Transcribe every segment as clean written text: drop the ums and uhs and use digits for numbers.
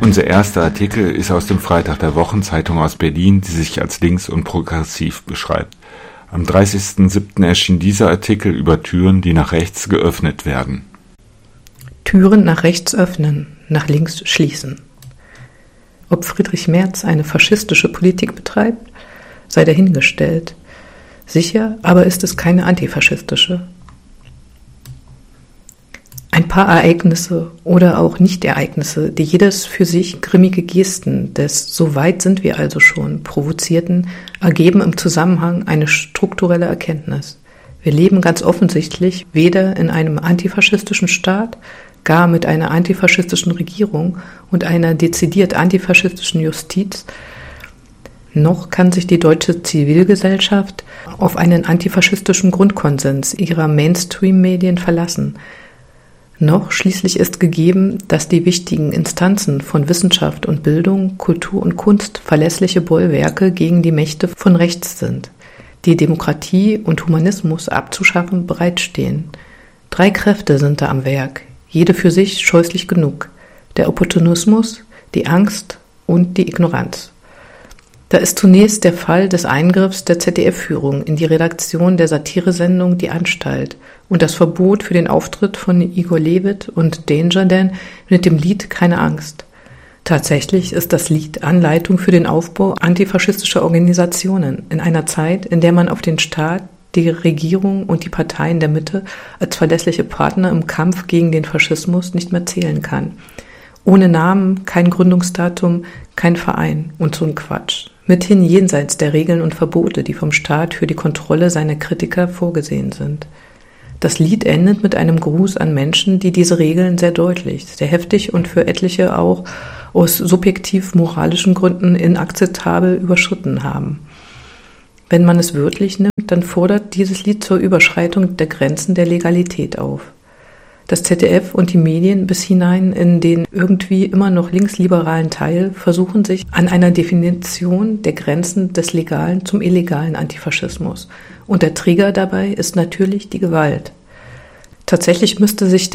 Unser erster Artikel ist aus dem Freitag der Wochenzeitung aus Berlin, die sich als links und progressiv beschreibt. Am 30.07. erschien dieser Artikel über Türen, die nach rechts geöffnet werden. Türen nach rechts öffnen, nach links schließen. Ob Friedrich Merz eine faschistische Politik betreibt, sei dahingestellt. Sicher aber ist es keine antifaschistische. Ein paar Ereignisse oder auch Nicht-Ereignisse, die jedes für sich grimmige Gesten des "So weit sind wir also schon" provozierten, ergeben im Zusammenhang eine strukturelle Erkenntnis. Wir leben ganz offensichtlich weder in einem antifaschistischen Staat, gar mit einer antifaschistischen Regierung und einer dezidiert antifaschistischen Justiz, noch kann sich die deutsche Zivilgesellschaft auf einen antifaschistischen Grundkonsens ihrer Mainstream-Medien verlassen. Noch schließlich ist gegeben, dass die wichtigen Instanzen von Wissenschaft und Bildung, Kultur und Kunst verlässliche Bollwerke gegen die Mächte von rechts sind, die Demokratie und Humanismus abzuschaffen bereitstehen. 3 Kräfte sind da am Werk, jede für sich scheußlich genug: der Opportunismus, die Angst und die Ignoranz. Da ist zunächst der Fall des Eingriffs der ZDF-Führung in die Redaktion der Satiresendung Die Anstalt und das Verbot für den Auftritt von Igor Levit und Danger Dan mit dem Lied Keine Angst. Tatsächlich ist das Lied Anleitung für den Aufbau antifaschistischer Organisationen in einer Zeit, in der man auf den Staat, die Regierung und die Parteien der Mitte als verlässliche Partner im Kampf gegen den Faschismus nicht mehr zählen kann. Ohne Namen, kein Gründungsdatum, kein Verein und so ein Quatsch. Mithin jenseits der Regeln und Verbote, die vom Staat für die Kontrolle seiner Kritiker vorgesehen sind. Das Lied endet mit einem Gruß an Menschen, die diese Regeln sehr deutlich, sehr heftig und für etliche auch aus subjektiv moralischen Gründen inakzeptabel überschritten haben. Wenn man es wörtlich nimmt, dann fordert dieses Lied zur Überschreitung der Grenzen der Legalität auf. Das ZDF und die Medien bis hinein in den irgendwie immer noch linksliberalen Teil versuchen sich an einer Definition der Grenzen des legalen zum illegalen Antifaschismus. Und der Trigger dabei ist natürlich die Gewalt. Tatsächlich müsste sich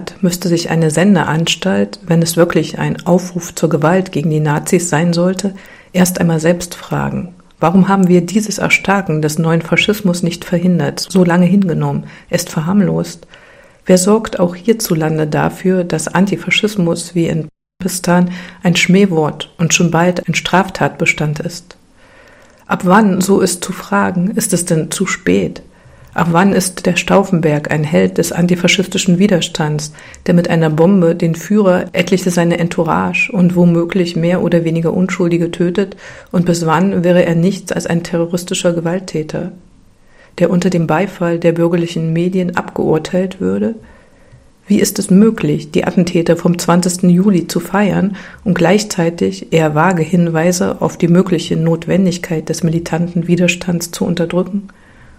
eine Sendeanstalt, wenn es wirklich ein Aufruf zur Gewalt gegen die Nazis sein sollte, erst einmal selbst fragen: Warum haben wir dieses Erstarken des neuen Faschismus nicht verhindert, so lange hingenommen, es verharmlost? Wer sorgt auch hierzulande dafür, dass Antifaschismus wie in Pakistan ein Schmähwort und schon bald ein Straftatbestand ist? Ab wann, so ist zu fragen, ist es denn zu spät? Ab wann ist der Stauffenberg ein Held des antifaschistischen Widerstands, der mit einer Bombe den Führer, etliche seine Entourage und womöglich mehr oder weniger Unschuldige tötet, und bis wann wäre er nichts als ein terroristischer Gewalttäter, der unter dem Beifall der bürgerlichen Medien abgeurteilt würde? Wie ist es möglich, die Attentäter vom 20. Juli zu feiern und gleichzeitig eher vage Hinweise auf die mögliche Notwendigkeit des militanten Widerstands zu unterdrücken?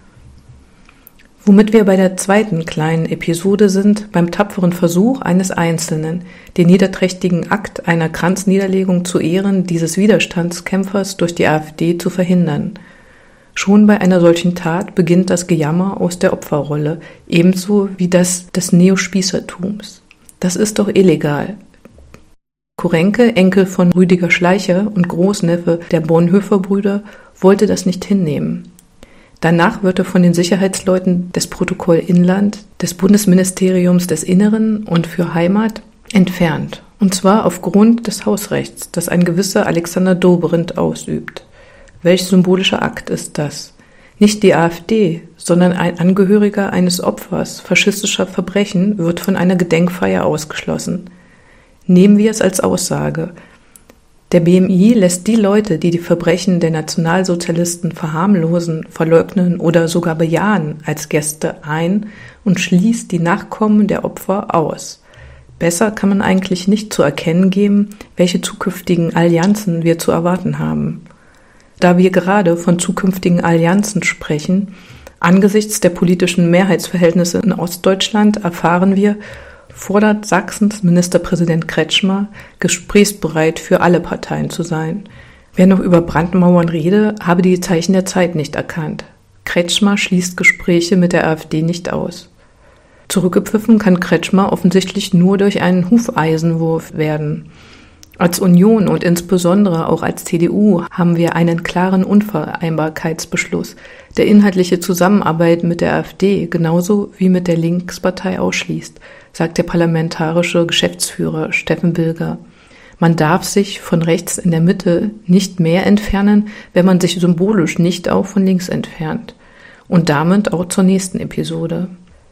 Womit wir bei der zweiten kleinen Episode sind, beim tapferen Versuch eines Einzelnen, den niederträchtigen Akt einer Kranzniederlegung zu Ehren dieses Widerstandskämpfers durch die AfD zu verhindern. Schon bei einer solchen Tat beginnt das Gejammer aus der Opferrolle, ebenso wie das des Neospießertums. Das ist doch illegal. Korenke, Enkel von Rüdiger Schleicher und Großneffe der Bonhoeffer-Brüder, wollte das nicht hinnehmen. Danach wird er von den Sicherheitsleuten des Protokoll Inland, des Bundesministeriums des Inneren und für Heimat entfernt. Und zwar aufgrund des Hausrechts, das ein gewisser Alexander Dobrindt ausübt. Welch symbolischer Akt ist das? Nicht die AfD, sondern ein Angehöriger eines Opfers faschistischer Verbrechen wird von einer Gedenkfeier ausgeschlossen. Nehmen wir es als Aussage. Der BMI lässt die Leute, die die Verbrechen der Nationalsozialisten verharmlosen, verleugnen oder sogar bejahen, als Gäste ein und schließt die Nachkommen der Opfer aus. Besser kann man eigentlich nicht zu erkennen geben, welche zukünftigen Allianzen wir zu erwarten haben. Da wir gerade von zukünftigen Allianzen sprechen, angesichts der politischen Mehrheitsverhältnisse in Ostdeutschland erfahren wir, fordert Sachsens Ministerpräsident Kretschmer, gesprächsbereit für alle Parteien zu sein. Wer noch über Brandmauern rede, habe die Zeichen der Zeit nicht erkannt. Kretschmer schließt Gespräche mit der AfD nicht aus. Zurückgepfiffen kann Kretschmer offensichtlich nur durch einen Hufeisenwurf werden. Als Union und insbesondere auch als CDU haben wir einen klaren Unvereinbarkeitsbeschluss, der inhaltliche Zusammenarbeit mit der AfD genauso wie mit der Linkspartei ausschließt, sagt der parlamentarische Geschäftsführer Steffen Bilger. Man darf sich von rechts in der Mitte nicht mehr entfernen, wenn man sich symbolisch nicht auch von links entfernt. Und damit auch zur nächsten Episode,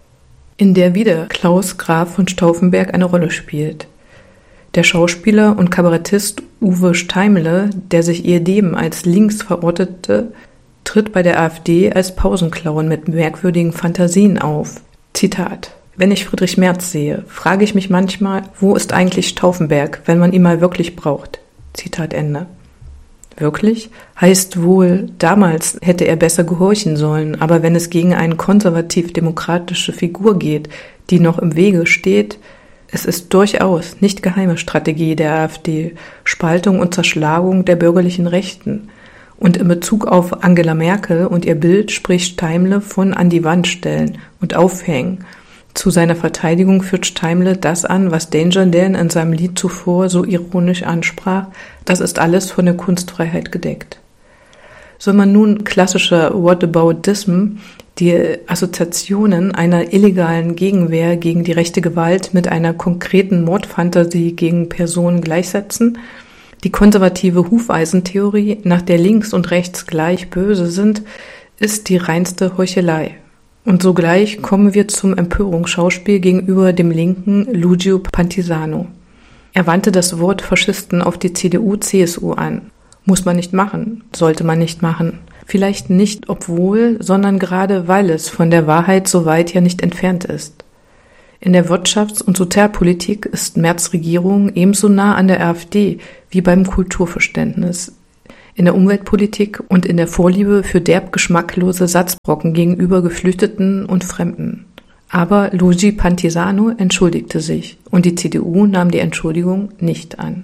in der wieder Klaus Graf von Stauffenberg eine Rolle spielt. Der Schauspieler und Kabarettist Uwe Steimle, der sich ehedem als links verortete, tritt bei der AfD als Pausenclown mit merkwürdigen Fantasien auf. Zitat: Wenn ich Friedrich Merz sehe, frage ich mich manchmal, wo ist eigentlich Stauffenberg, wenn man ihn mal wirklich braucht? Zitat Ende. Wirklich? Heißt wohl, damals hätte er besser gehorchen sollen, aber wenn es gegen eine konservativ-demokratische Figur geht, die noch im Wege steht, es ist durchaus nicht geheime Strategie der AfD, Spaltung und Zerschlagung der bürgerlichen Rechten. Und in Bezug auf Angela Merkel und ihr Bild spricht Steimle von an die Wand stellen und aufhängen. Zu seiner Verteidigung führt Steimle das an, was Danger Dan in seinem Lied zuvor so ironisch ansprach: Das ist alles von der Kunstfreiheit gedeckt. Soll man nun klassischer Whataboutism, die Assoziationen einer illegalen Gegenwehr gegen die rechte Gewalt mit einer konkreten Mordfantasie gegen Personen gleichsetzen? Die konservative Hufeisentheorie, nach der links und rechts gleich böse sind, ist die reinste Heuchelei. Und sogleich kommen wir zum Empörungsschauspiel gegenüber dem linken Luigi Pantisano. Er wandte das Wort Faschisten auf die CDU-CSU an. Muss man nicht machen, sollte man nicht machen. Vielleicht nicht obwohl, sondern gerade weil es von der Wahrheit so weit ja nicht entfernt ist. In der Wirtschafts- und Sozialpolitik ist Merz' Regierung ebenso nah an der AfD wie beim Kulturverständnis. In der Umweltpolitik und in der Vorliebe für derb geschmacklose Satzbrocken gegenüber Geflüchteten und Fremden. Aber Luigi Pantisano entschuldigte sich und die CDU nahm die Entschuldigung nicht an.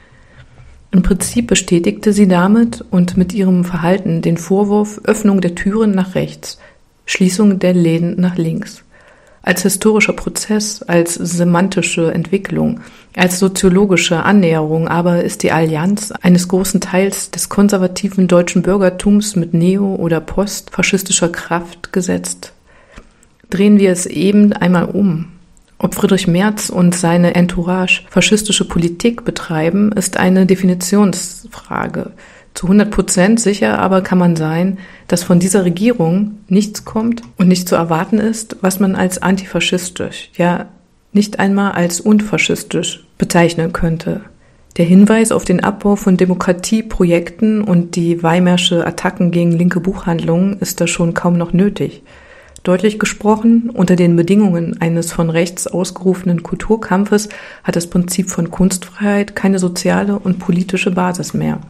Im Prinzip bestätigte sie damit und mit ihrem Verhalten den Vorwurf Öffnung der Türen nach rechts, Schließung der Läden nach links. Als historischer Prozess, als semantische Entwicklung, als soziologische Annäherung aber ist die Allianz eines großen Teils des konservativen deutschen Bürgertums mit neo- oder postfaschistischer Kraft gesetzt. Drehen wir es eben einmal um. Ob Friedrich Merz und seine Entourage faschistische Politik betreiben, ist eine Definitionsfrage. Zu 100% sicher aber kann man sein, dass von dieser Regierung nichts kommt und nicht zu erwarten ist, was man als antifaschistisch, ja nicht einmal als unfaschistisch bezeichnen könnte. Der Hinweis auf den Abbau von Demokratieprojekten und die Weimarsche Attacken gegen linke Buchhandlungen ist da schon kaum noch nötig. Deutlich gesprochen, unter den Bedingungen eines von rechts ausgerufenen Kulturkampfes hat das Prinzip von Kunstfreiheit keine soziale und politische Basis mehr.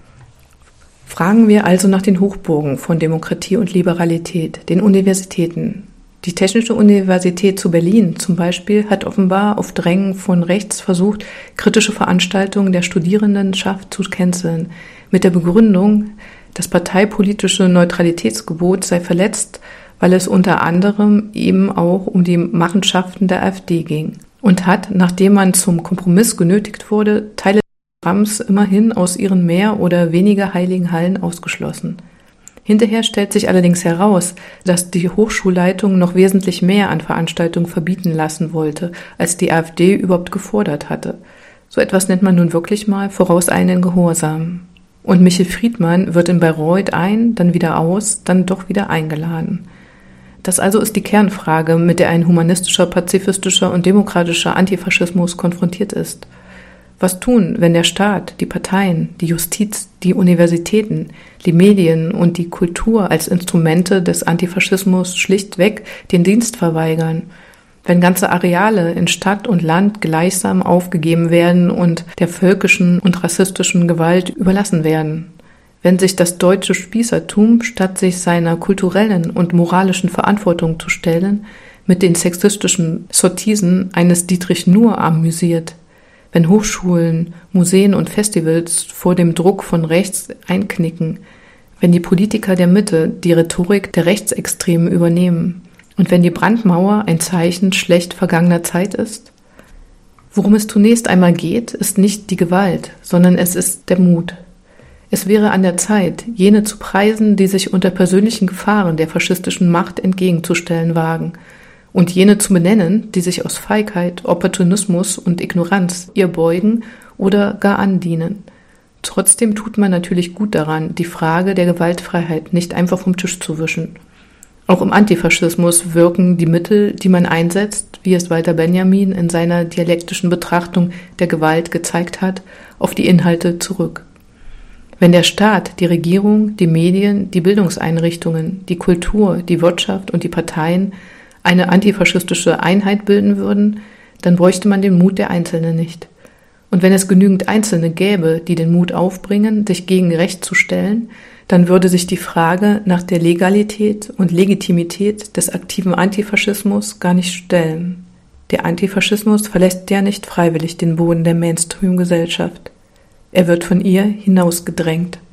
Fragen wir also nach den Hochburgen von Demokratie und Liberalität, den Universitäten. Die Technische Universität zu Berlin zum Beispiel hat offenbar auf Drängen von rechts versucht, kritische Veranstaltungen der Studierendenschaft zu canceln, mit der Begründung, das parteipolitische Neutralitätsgebot sei verletzt, weil es unter anderem eben auch um die Machenschaften der AfD ging und hat, nachdem man zum Kompromiss genötigt wurde, Teile des Programms immerhin aus ihren mehr oder weniger heiligen Hallen ausgeschlossen. Hinterher stellt sich allerdings heraus, dass die Hochschulleitung noch wesentlich mehr an Veranstaltungen verbieten lassen wollte, als die AfD überhaupt gefordert hatte. So etwas nennt man nun wirklich mal vorauseilenden Gehorsam. Und Michel Friedmann wird in Bayreuth ein, dann wieder aus, dann doch wieder eingeladen. Das also ist die Kernfrage, mit der ein humanistischer, pazifistischer und demokratischer Antifaschismus konfrontiert ist. Was tun, wenn der Staat, die Parteien, die Justiz, die Universitäten, die Medien und die Kultur als Instrumente des Antifaschismus schlichtweg den Dienst verweigern? Wenn ganze Areale in Stadt und Land gleichsam aufgegeben werden und der völkischen und rassistischen Gewalt überlassen werden? Wenn sich das deutsche Spießertum, statt sich seiner kulturellen und moralischen Verantwortung zu stellen, mit den sexistischen Sottisen eines Dietrich Nuhr amüsiert, wenn Hochschulen, Museen und Festivals vor dem Druck von rechts einknicken, wenn die Politiker der Mitte die Rhetorik der Rechtsextremen übernehmen und wenn die Brandmauer ein Zeichen schlecht vergangener Zeit ist? Worum es zunächst einmal geht, ist nicht die Gewalt, sondern es ist der Mut. Es wäre an der Zeit, jene zu preisen, die sich unter persönlichen Gefahren der faschistischen Macht entgegenzustellen wagen, und jene zu benennen, die sich aus Feigheit, Opportunismus und Ignoranz ihr beugen oder gar andienen. Trotzdem tut man natürlich gut daran, die Frage der Gewaltfreiheit nicht einfach vom Tisch zu wischen. Auch im Antifaschismus wirken die Mittel, die man einsetzt, wie es Walter Benjamin in seiner dialektischen Betrachtung der Gewalt gezeigt hat, auf die Inhalte zurück. Wenn der Staat, die Regierung, die Medien, die Bildungseinrichtungen, die Kultur, die Wirtschaft und die Parteien eine antifaschistische Einheit bilden würden, dann bräuchte man den Mut der Einzelnen nicht. Und wenn es genügend Einzelne gäbe, die den Mut aufbringen, sich gegen Recht zu stellen, dann würde sich die Frage nach der Legalität und Legitimität des aktiven Antifaschismus gar nicht stellen. Der Antifaschismus verlässt ja nicht freiwillig den Boden der Mainstream-Gesellschaft. Er wird von ihr hinausgedrängt.